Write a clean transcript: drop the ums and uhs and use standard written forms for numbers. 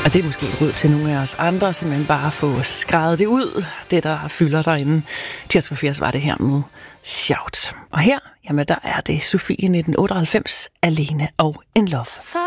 Og det er måske et råd til nogle af os andre, simpelthen bare få skrevet det ud, det der fylder derinde. Tirsdag for 80 var det her med Shout. Og her, jamen der er det Sofie 1998, Alene og In Love.